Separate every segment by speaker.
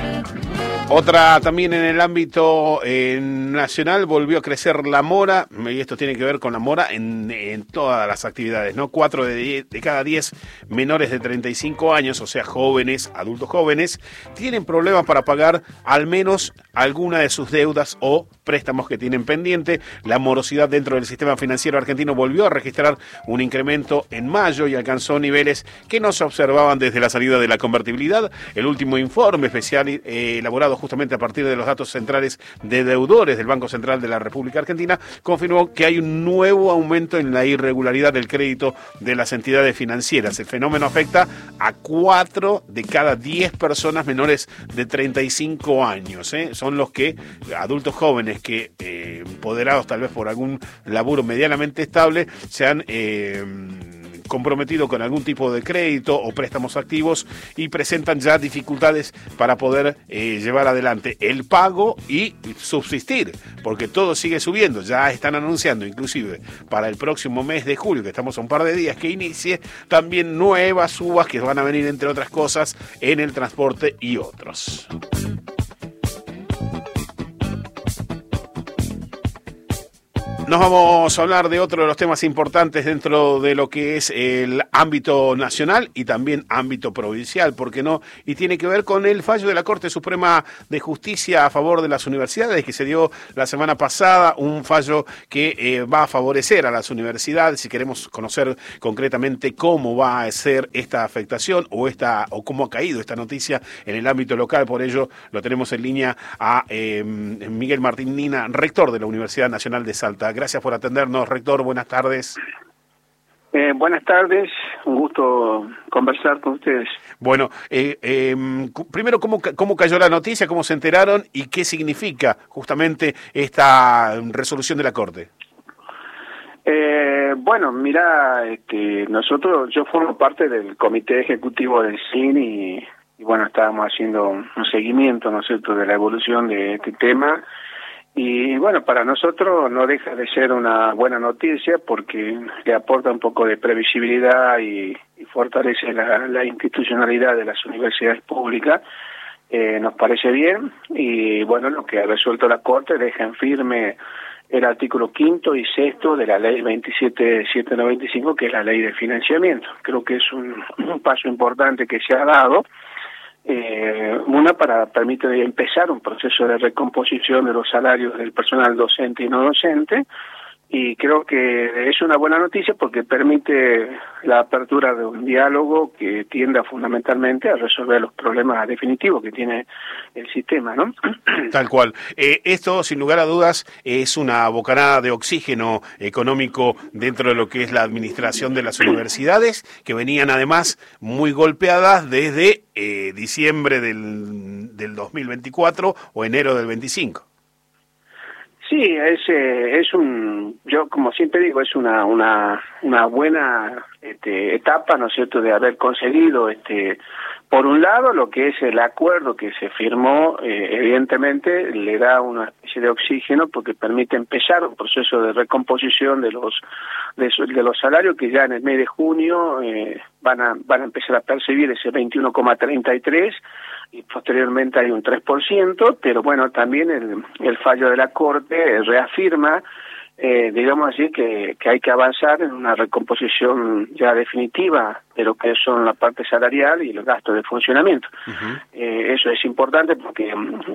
Speaker 1: Otra también en el ámbito nacional, volvió a crecer la mora, y esto tiene que ver con la mora en todas las actividades, ¿no? 4 de cada 10 menores de 35 años, o sea, jóvenes, adultos jóvenes, tienen problemas para pagar al menos alguna de sus deudas o préstamos que tienen pendiente. La morosidad dentro del sistema financiero argentino volvió a registrar un incremento en mayo y alcanzó niveles que no se observaban desde la salida de la convertibilidad. El último informe especial elaborado justamente a partir de los datos centrales de deudores del Banco Central de la República Argentina confirmó que hay un nuevo aumento en la irregularidad del crédito de las entidades financieras. El fenómeno afecta a 4 de cada 10 personas menores de 35 años. Son los que, adultos jóvenes que, empoderados tal vez por algún laburo medianamente estable, se han comprometido con algún tipo de crédito o préstamos activos y presentan ya dificultades para poder llevar adelante el pago y subsistir, porque todo sigue subiendo. Ya están anunciando inclusive para el próximo mes de julio, que estamos a un par de días que inicie, también nuevas subas que van a venir, entre otras cosas, en el transporte y otros. Nos vamos a hablar de otro de los temas importantes dentro de lo que es el ámbito nacional y también ámbito provincial, ¿por qué no? Y tiene que ver con el fallo de la Corte Suprema de Justicia a favor de las universidades que se dio la semana pasada, un fallo que va a favorecer a las universidades. Si queremos conocer concretamente cómo va a ser esta afectación o cómo ha caído esta noticia en el ámbito local, por ello lo tenemos en línea a Miguel Martín Nina, rector de la Universidad Nacional de Salta. Gracias por atendernos, rector. Buenas tardes.
Speaker 2: Buenas tardes. Un gusto conversar con ustedes.
Speaker 1: Bueno, primero, ¿cómo cayó la noticia? ¿Cómo se enteraron? ¿Y qué significa justamente esta resolución de la Corte?
Speaker 2: Bueno, mira, yo formo parte del Comité Ejecutivo del CIN y bueno, estábamos haciendo un seguimiento, ¿no es cierto?, de la evolución de este tema. Y bueno, para nosotros no deja de ser una buena noticia porque le aporta un poco de previsibilidad y fortalece la institucionalidad de las universidades públicas. Nos parece bien y bueno, lo que ha resuelto la Corte deja en firme el artículo 5º y 6º de la ley 27795, que es la ley de financiamiento. Creo que es un paso importante que se ha dado. Para permitir empezar un proceso de recomposición de los salarios del personal docente y no docente, y creo que es una buena noticia porque permite la apertura de un diálogo que tienda fundamentalmente a resolver los problemas definitivos que tiene el sistema, ¿no?
Speaker 1: Tal cual. Esto, sin lugar a dudas, es una bocanada de oxígeno económico dentro de lo que es la administración de las universidades, que venían además muy golpeadas desde diciembre del 2024 o enero del 25.
Speaker 2: Sí, yo como siempre digo, es una buena etapa, ¿no es cierto?, de haber conseguido, por un lado, lo que es el acuerdo que se firmó, evidentemente le da una especie de oxígeno porque permite empezar un proceso de recomposición de los salarios que ya en el mes de junio van a empezar a percibir ese 21,33 y posteriormente hay un 3%, pero bueno, también el fallo de la Corte reafirma, digamos así, que hay que avanzar en una recomposición ya definitiva de lo que son la parte salarial y los gastos de funcionamiento. Uh-huh. Eso es importante porque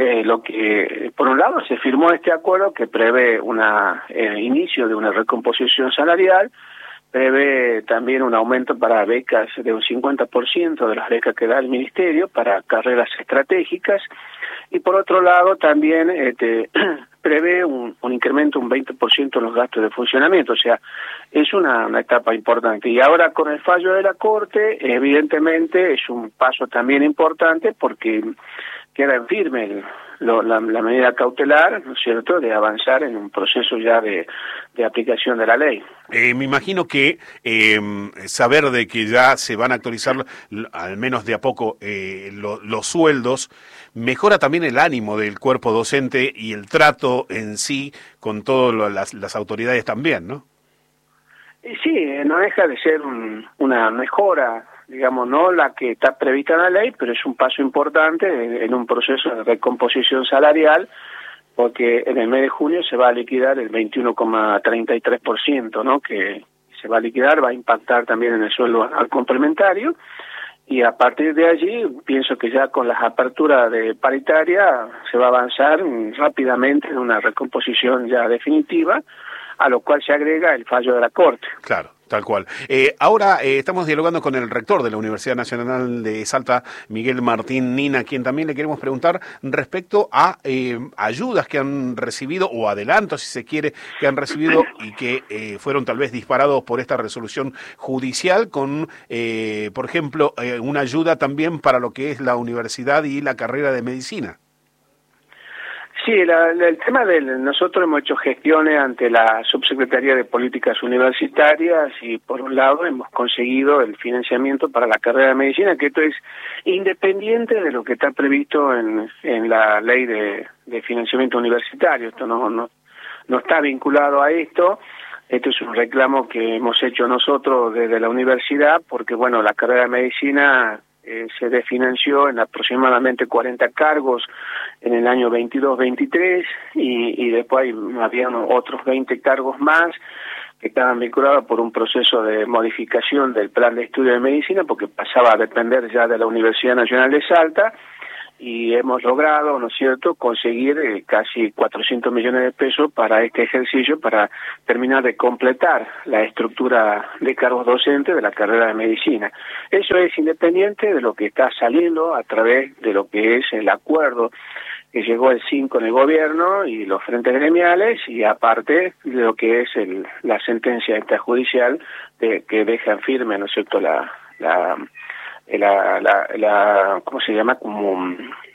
Speaker 2: por un lado se firmó este acuerdo que prevé inicio de una recomposición salarial, prevé también un aumento para becas de un 50% de las becas que da el Ministerio para carreras estratégicas, y por otro lado también prevé un incremento un 20% en los gastos de funcionamiento. O sea, es una etapa importante. Y ahora con el fallo de la Corte, evidentemente es un paso también importante porque queda en firme la medida cautelar, ¿no es cierto?, de avanzar en un proceso ya de aplicación de la ley.
Speaker 1: Me imagino que saber de que ya se van a actualizar, al menos de a poco, los sueldos, mejora también el ánimo del cuerpo docente y el trato en sí con todas las autoridades también, ¿no?
Speaker 2: Sí, no deja de ser una mejora digamos, no la que está prevista en la ley, pero es un paso importante en un proceso de recomposición salarial, porque en el mes de junio se va a liquidar el 21,33%, ¿no? Que se va a liquidar, va a impactar también en el sueldo al complementario, y a partir de allí pienso que ya con las aperturas de paritaria se va a avanzar rápidamente en una recomposición ya definitiva, a lo cual se agrega el fallo de la Corte.
Speaker 1: Claro. Tal cual. Ahora estamos dialogando con el rector de la Universidad Nacional de Salta, Miguel Martín Nina, a quien también le queremos preguntar respecto a ayudas que han recibido, o adelantos, si se quiere, que han recibido y que fueron tal vez disparados por esta resolución judicial, con, por ejemplo, una ayuda también para lo que es la universidad y la carrera de medicina.
Speaker 2: Sí, el tema nosotros hemos hecho gestiones ante la Subsecretaría de Políticas Universitarias y por un lado hemos conseguido el financiamiento para la carrera de medicina, que esto es independiente de lo que está previsto en la ley de financiamiento universitario. Esto no está vinculado a esto. Esto es un reclamo que hemos hecho nosotros desde la universidad, porque bueno, la carrera de medicina se desfinanció en aproximadamente 40 cargos en el año 22-23 y después había otros 20 cargos más que estaban vinculados por un proceso de modificación del plan de estudio de medicina, porque pasaba a depender ya de la Universidad Nacional de Salta, y hemos logrado, ¿no es cierto?, conseguir casi 400 millones de pesos para este ejercicio, para terminar de completar la estructura de cargos docentes de la carrera de medicina. Eso es independiente de lo que está saliendo a través de lo que es el acuerdo que llegó el 5 en el gobierno y los frentes gremiales, y aparte de lo que es la sentencia extrajudicial que deja en firme, ¿no es cierto?, ¿cómo se llama? Como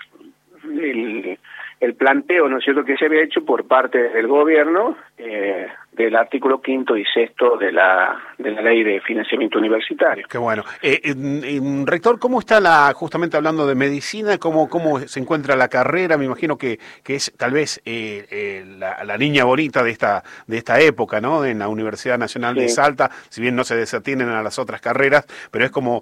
Speaker 2: el planteo, ¿no es cierto?, que se había hecho por parte del gobierno del artículo 5º y 6º de la ley de financiamiento universitario.
Speaker 1: Qué bueno. Rector, ¿cómo está justamente hablando de medicina, cómo se encuentra la carrera? Me imagino que es tal vez la niña bonita de esta época, ¿no?, en la Universidad Nacional de Salta, si bien no se desatienen a las otras carreras, pero es como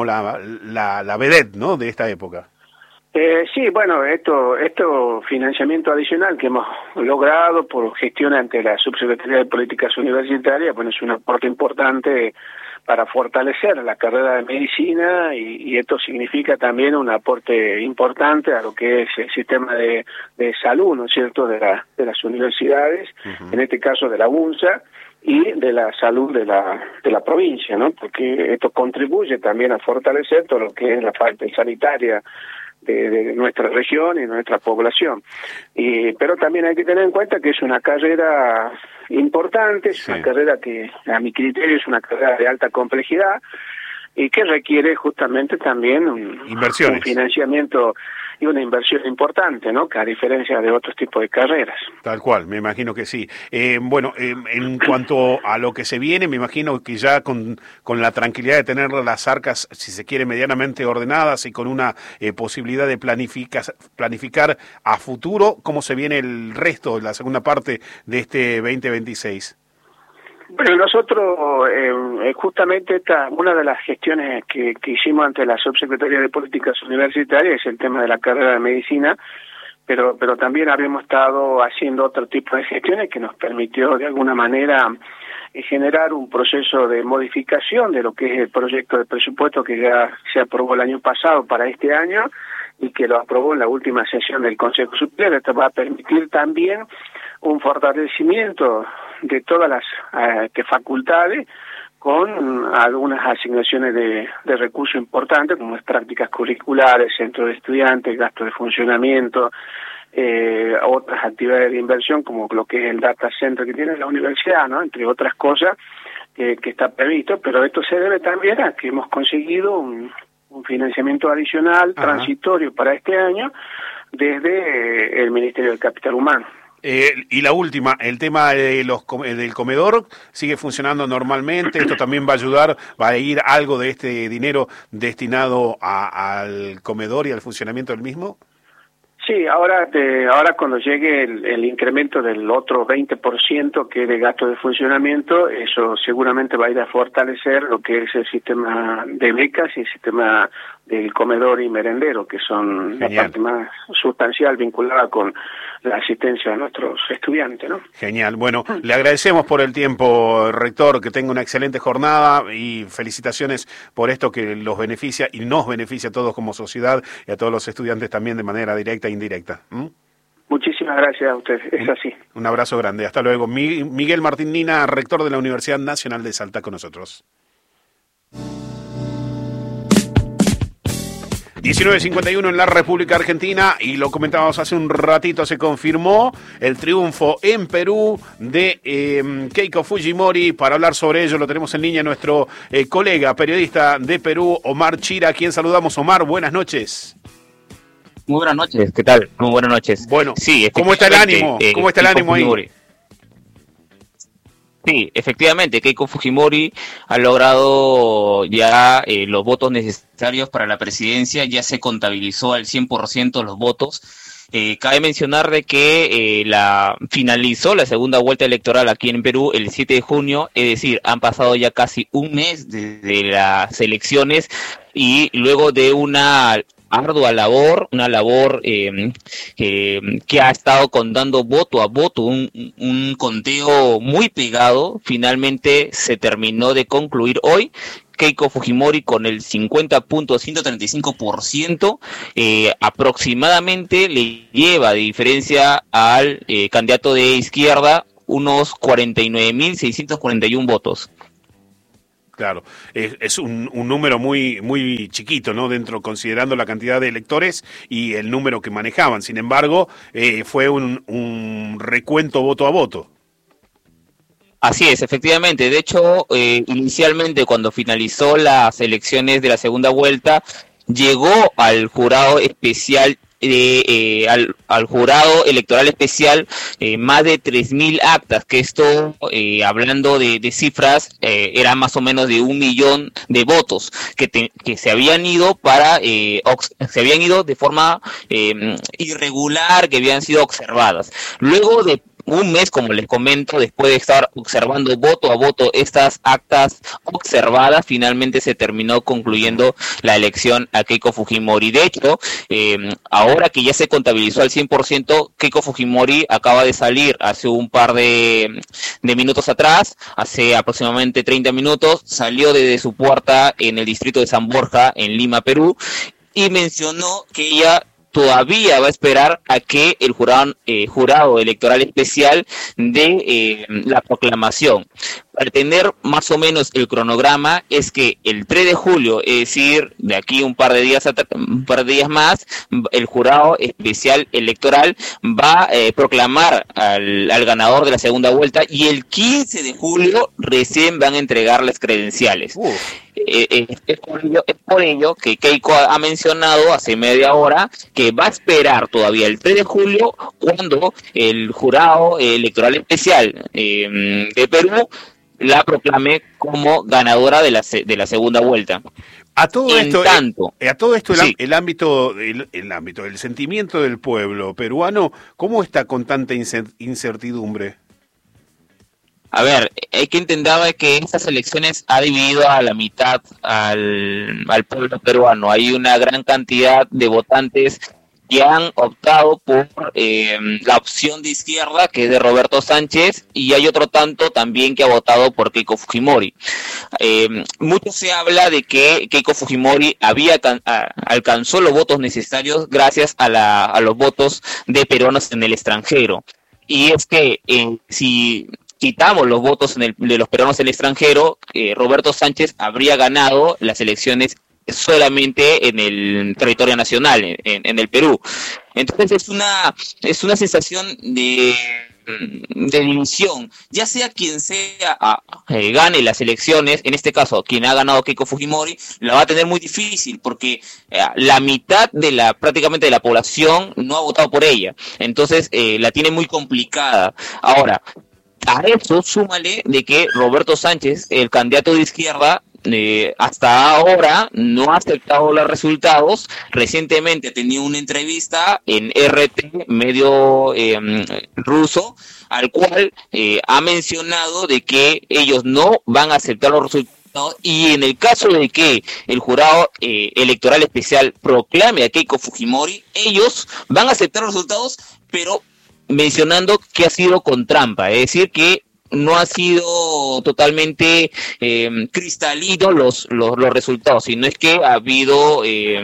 Speaker 1: la vedette, ¿no?, de esta época.
Speaker 2: Sí, bueno, esto financiamiento adicional que hemos logrado por gestión ante la Subsecretaría de Políticas Universitarias, bueno, es un aporte importante para fortalecer la carrera de medicina, y esto significa también un aporte importante a lo que es el sistema de salud, ¿no es cierto?, de las universidades, en este caso de la UNSA, y de la salud de la provincia, ¿no?, porque esto contribuye también a fortalecer todo lo que es la parte sanitaria de nuestra región y nuestra población. Pero también hay que tener en cuenta que es una carrera importante, es una carrera que a mi criterio es una carrera de alta complejidad y que requiere justamente también un financiamiento y una inversión importante, ¿no?, que a diferencia de otros tipos de carreras.
Speaker 1: Tal cual, me imagino que sí. Bueno, en cuanto a lo que se viene, me imagino que ya con la tranquilidad de tener las arcas, si se quiere, medianamente ordenadas y con una posibilidad de planificar a futuro, ¿cómo se viene el resto, la segunda parte de este 2026?
Speaker 2: Bueno, nosotros justamente una de las gestiones que hicimos ante la Subsecretaría de Políticas Universitarias es el tema de la carrera de medicina, pero también habíamos estado haciendo otro tipo de gestiones que nos permitió de alguna manera generar un proceso de modificación de lo que es el proyecto de presupuesto que ya se aprobó el año pasado para este año y que lo aprobó en la última sesión del Consejo Superior. Esto va a permitir también un fortalecimiento de todas las facultades, con algunas asignaciones de recursos importantes, como es prácticas curriculares, centros de estudiantes, gastos de funcionamiento, otras actividades de inversión, como lo que es el data center que tiene la universidad, ¿no?, entre otras cosas que está previsto, pero esto se debe también a que hemos conseguido un financiamiento adicional transitorio para este año desde el Ministerio del Capital Humano.
Speaker 1: Y la última, el tema de del comedor sigue funcionando normalmente. Esto también va a ayudar, va a ir algo de este dinero destinado al comedor y al funcionamiento del mismo.
Speaker 2: Sí, ahora cuando llegue el incremento del otro 20% que es de gasto de funcionamiento, eso seguramente va a ir a fortalecer lo que es el sistema de becas y el sistema del comedor y merendero, que son
Speaker 1: Genial.
Speaker 2: la parte más sustancial vinculada con la asistencia de nuestros estudiantes, ¿no?
Speaker 1: Genial. Bueno, le agradecemos por el tiempo, rector, que tenga una excelente jornada y felicitaciones por esto que los beneficia y nos beneficia a todos como sociedad y a todos los estudiantes también de manera directa e indirecta.
Speaker 2: Muchísimas gracias a ustedes, es así.
Speaker 1: Un abrazo grande, hasta luego. Miguel Martín Nina, rector de la Universidad Nacional de Salta, con nosotros. 19:51 en la República Argentina, y lo comentábamos hace un ratito, se confirmó el triunfo en Perú de Keiko Fujimori. Para hablar sobre ello lo tenemos en línea nuestro colega periodista de Perú, Omar Chira, a quien saludamos. Omar, buenas noches.
Speaker 3: Muy buenas noches, ¿qué tal? Muy buenas noches.
Speaker 1: Bueno,
Speaker 3: sí,
Speaker 1: ¿cómo está el ánimo? ¿Cómo está el ánimo ahí?
Speaker 3: Sí, efectivamente, Keiko Fujimori ha logrado ya los votos necesarios para la presidencia, ya se contabilizó al 100% los votos. Cabe mencionar de que finalizó la segunda vuelta electoral aquí en Perú el 7 de junio, es decir, han pasado ya casi un mes desde las elecciones, y luego de una ardua labor, una labor que ha estado contando voto a voto, un conteo muy pegado, finalmente se terminó de concluir hoy. Keiko Fujimori con el 50.135%, aproximadamente le lleva de diferencia al candidato de izquierda unos 49.641 votos.
Speaker 1: Claro, es un número muy muy chiquito, ¿no? Dentro, considerando la cantidad de electores y el número que manejaban. Sin embargo, fue un recuento voto a voto.
Speaker 3: Así es, efectivamente. De hecho, inicialmente cuando finalizó las elecciones de la segunda vuelta, llegó al jurado especial al jurado electoral especial más de 3.000 actas, que esto, hablando de cifras, era más o menos de 1 millón de votos que se habían ido se habían ido de forma irregular, que habían sido observadas. Luego de un mes, como les comento, después de estar observando voto a voto estas actas observadas, finalmente se terminó concluyendo la elección a Keiko Fujimori. De hecho, ahora que ya se contabilizó al 100%, Keiko Fujimori acaba de salir hace un par de minutos atrás, hace aproximadamente 30 minutos, salió desde su puerta en el distrito de San Borja, en Lima, Perú, y mencionó que ella todavía va a esperar a que el jurado electoral especial dé la proclamación. Para tener más o menos el cronograma, es que el 3 de julio, es decir, de aquí un par de días más, el jurado especial electoral va a proclamar al ganador de la segunda vuelta, y el 15 de julio recién van a entregar las credenciales. Es por ello que Keiko ha mencionado hace media hora que va a esperar todavía el 3 de julio, cuando el jurado electoral especial de Perú la proclame como ganadora de la segunda vuelta.
Speaker 1: A todo esto,
Speaker 3: sí.
Speaker 1: el ámbito, el sentimiento del pueblo peruano, ¿cómo está con tanta incertidumbre?
Speaker 3: A ver, hay que entender que estas elecciones ha dividido a la mitad al pueblo peruano. Hay una gran cantidad de votantes que han optado por la opción de izquierda, que es de Roberto Sánchez, y hay otro tanto también que ha votado por Keiko Fujimori. Mucho se habla de que Keiko Fujimori alcanzó los votos necesarios gracias a los votos de peruanos en el extranjero. Y es que si quitamos los votos de los peruanos en el extranjero, Roberto Sánchez habría ganado las elecciones solamente en el territorio nacional, en el Perú. Entonces es una sensación de división, ya sea quien sea gane las elecciones. En este caso, quien ha ganado Keiko Fujimori la va a tener muy difícil, porque la mitad prácticamente de la población no ha votado por ella. Entonces la tiene muy complicada. Ahora, a eso súmale de que Roberto Sánchez, el candidato de izquierda, hasta ahora no ha aceptado los resultados. Recientemente tenía una entrevista en RT, medio ruso, al cual ha mencionado de que ellos no van a aceptar los resultados, y en el caso de que el jurado electoral especial proclame a Keiko Fujimori, ellos van a aceptar los resultados, pero mencionando que ha sido con trampa, es decir, que no ha sido totalmente cristalino los resultados, sino es que ha habido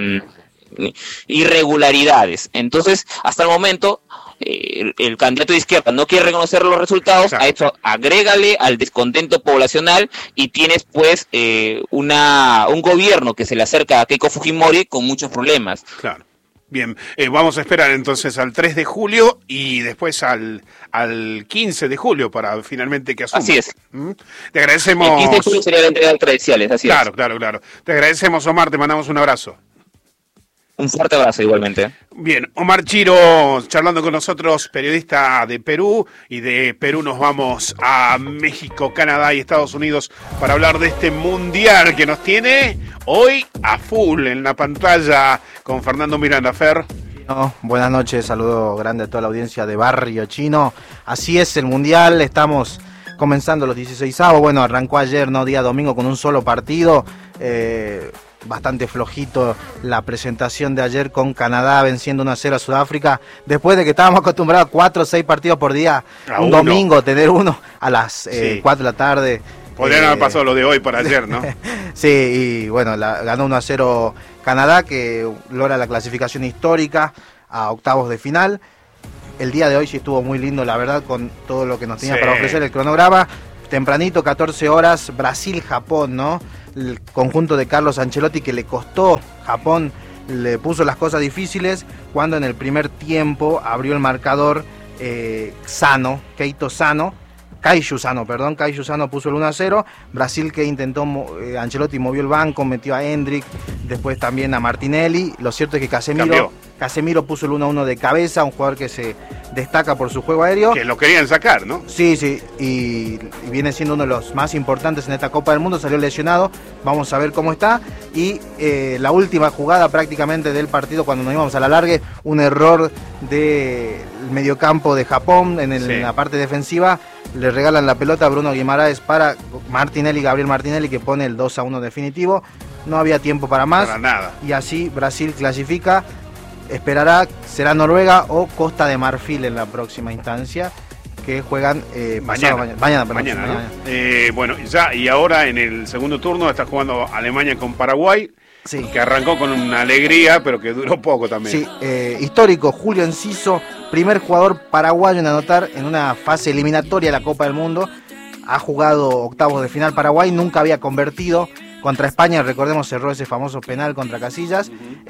Speaker 3: irregularidades. Entonces, hasta el momento, el candidato de izquierda no quiere reconocer los resultados. Claro. A eso agrégale al descontento poblacional y tienes pues un gobierno que se le acerca a Keiko Fujimori con muchos problemas.
Speaker 1: Claro. Bien, vamos a esperar entonces al 3 de julio y después al 15 de julio para finalmente que asuma.
Speaker 3: Así es.
Speaker 1: Te agradecemos.
Speaker 3: El 15 de julio sería la entrega de credenciales, así
Speaker 1: claro,
Speaker 3: es.
Speaker 1: Claro. Te agradecemos, Omar, te mandamos un abrazo.
Speaker 3: Un fuerte abrazo igualmente.
Speaker 1: Bien, Omar Chiro charlando con nosotros, periodista de Perú, y de Perú nos vamos a México, Canadá y Estados Unidos para hablar de este mundial que nos tiene hoy a full en la pantalla con Fernando Miranda. Fer.
Speaker 4: Buenas noches, saludo grande a toda la audiencia de Barrio Chino. Así es, el mundial, estamos comenzando los 16avos, bueno, arrancó ayer, día domingo, con un solo partido, bastante flojito la presentación de ayer con Canadá venciendo 1-0 a Sudáfrica, después de que estábamos acostumbrados a 4 o 6 partidos por día, un domingo tener uno a las 4 de la tarde.
Speaker 1: Podrían haber pasado lo de hoy para ayer, ¿no?
Speaker 4: Sí, y bueno, ganó 1-0 Canadá, que logra la clasificación histórica a octavos de final. El día de hoy sí estuvo muy lindo, la verdad, con todo lo que nos tenía para ofrecer el cronograma. Tempranito, 14 horas, Brasil-Japón, ¿no? El conjunto de Carlos Ancelotti, que le costó, Japón le puso las cosas difíciles, cuando en el primer tiempo abrió el marcador Kaiju Sano puso el 1-0, Brasil que intentó, Ancelotti movió el banco, metió a Hendrick, después también a Martinelli. Lo cierto es que Casemiro puso el 1-1 de cabeza, un jugador que se destaca por su juego aéreo.
Speaker 1: Que lo querían sacar, ¿no?
Speaker 4: Sí, y viene siendo uno de los más importantes en esta Copa del Mundo, salió lesionado, vamos a ver cómo está. Y la última jugada prácticamente del partido, cuando nos íbamos a la largue, un error del mediocampo de Japón en la parte defensiva. Le regalan la pelota a Bruno Guimaraes para Gabriel Martinelli, que pone el 2-1 definitivo. No había tiempo para más.
Speaker 1: Para nada.
Speaker 4: Y así Brasil clasifica. Esperará, será Noruega o Costa de Marfil en la próxima instancia, que juegan mañana. ¿No?
Speaker 1: Bueno, ya y ahora en el segundo turno está jugando Alemania con Paraguay. Sí. Que arrancó con una alegría, pero que duró poco también.
Speaker 4: Sí, histórico, Julio Enciso, primer jugador paraguayo en anotar en una fase eliminatoria de la Copa del Mundo. Ha jugado octavos de final Paraguay, nunca había convertido. Contra España, recordemos, cerró ese famoso penal contra Casillas.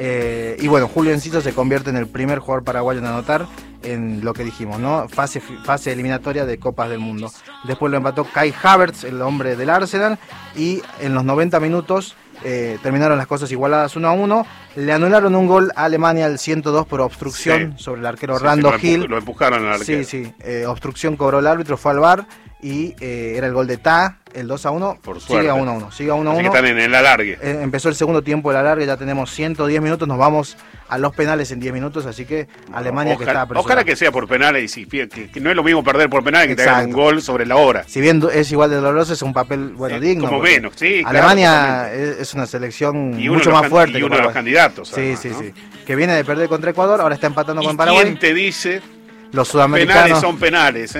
Speaker 4: Y bueno, Julio Enciso se convierte en el primer jugador paraguayo en anotar en lo que dijimos, ¿no? Fase eliminatoria de Copas del Mundo. Después lo empató Kai Havertz, el hombre del Arsenal, y en los 90 minutos terminaron las cosas igualadas 1-1. Le anularon un gol a Alemania al 102 por obstrucción sobre el arquero Rando Gil.
Speaker 1: Lo empujaron al arquero.
Speaker 4: Sí. Obstrucción cobró el árbitro, fue al VAR y era el gol de Ta, el 2-1.
Speaker 1: Por suerte.
Speaker 4: Sigue a 1-1.
Speaker 1: Así que están en el alargue.
Speaker 4: Empezó el segundo tiempo del alargue, ya tenemos 110 minutos, nos vamos a los penales en 10 minutos, así que Alemania que está apresurada.
Speaker 1: Ojalá que sea por penales, que no es lo mismo perder por penales que te hagan un gol sobre la hora.
Speaker 4: Si bien es igual de doloroso, es un papel digno.
Speaker 1: Como menos, sí.
Speaker 4: Alemania es una selección mucho más fuerte.
Speaker 1: Y uno de los candidatos.
Speaker 4: Sí, además, sí. Que viene de perder contra Ecuador, ahora está empatando con Paraguay.
Speaker 1: ¿Quién te dice?
Speaker 4: Los sudamericanos.
Speaker 1: Penales son penales,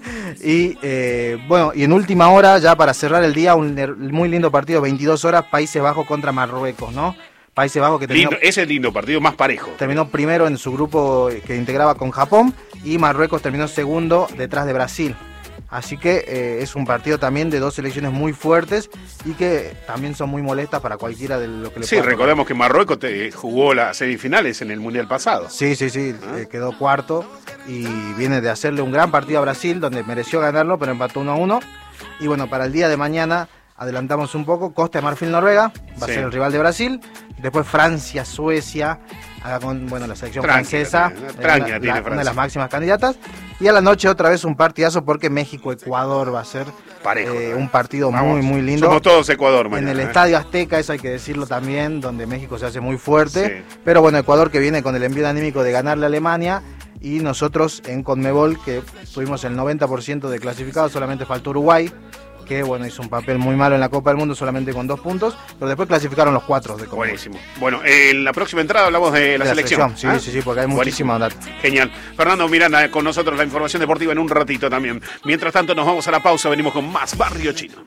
Speaker 4: Y y en última hora, ya para cerrar el día, un muy lindo partido, 22 horas, Países Bajos contra Marruecos, ¿no? Países Bajos que terminó...
Speaker 1: Ese lindo partido, más parejo.
Speaker 4: Terminó primero en su grupo que integraba con Japón, y Marruecos terminó segundo detrás de Brasil. Así que es un partido también de dos selecciones muy fuertes y que también son muy molestas para cualquiera de lo que le
Speaker 1: pueda. Sí, recordemos que Marruecos jugó las semifinales en el Mundial pasado.
Speaker 4: Sí, quedó cuarto y viene de hacerle un gran partido a Brasil, donde mereció ganarlo, pero empató 1-1. Y bueno, para el día de mañana adelantamos un poco, Costa de Marfil, Noruega, va a
Speaker 1: Sí.
Speaker 4: ser el rival de Brasil. Después Francia, Suecia, acá con la selección francesa,
Speaker 1: Tranquila tiene
Speaker 4: una de
Speaker 1: Francia.
Speaker 4: las máximas candidatas. Y a la noche otra vez un partidazo porque México-Ecuador va a ser
Speaker 1: Parejo,
Speaker 4: un partido
Speaker 1: Vamos.
Speaker 4: muy lindo.
Speaker 1: Somos todos Ecuador
Speaker 4: En
Speaker 1: mañana.
Speaker 4: el Estadio Azteca, eso hay que decirlo también, donde México se hace muy fuerte.
Speaker 1: Sí.
Speaker 4: Pero bueno, Ecuador que viene con el envío anímico de ganarle a Alemania. Y nosotros en Conmebol, que tuvimos el 90% de clasificados, solamente faltó Uruguay, que bueno, hizo un papel muy malo en la Copa del Mundo, solamente con 2 puntos. Pero después clasificaron los 4 de Conmebol.
Speaker 1: Buenísimo. Bueno, en la próxima entrada hablamos de la selección.
Speaker 4: Sí,
Speaker 1: ¿Ah?
Speaker 4: sí, porque hay
Speaker 1: Buenísimo.
Speaker 4: muchísima data.
Speaker 1: Genial. Fernando Miranda con nosotros, la información deportiva en un ratito también. Mientras tanto, nos vamos a la pausa, venimos con más Barrio Chino.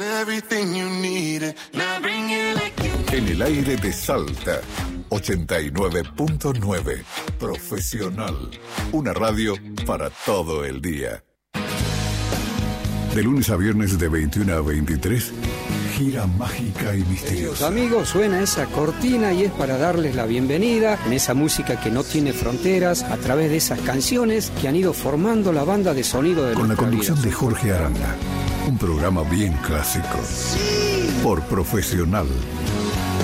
Speaker 5: En el aire de Salta, 89.9. Profesional. Una radio para todo el día. De lunes a viernes de 21 a 23, gira mágica y misteriosa.
Speaker 6: Amigos, suena esa cortina y es para darles la bienvenida en esa música que no tiene fronteras a través de esas canciones que han ido formando la banda de sonido de
Speaker 5: Con la
Speaker 6: nuestra
Speaker 5: conducción
Speaker 6: vida.
Speaker 5: de Jorge Aranda. Un programa bien clásico. Por Profesional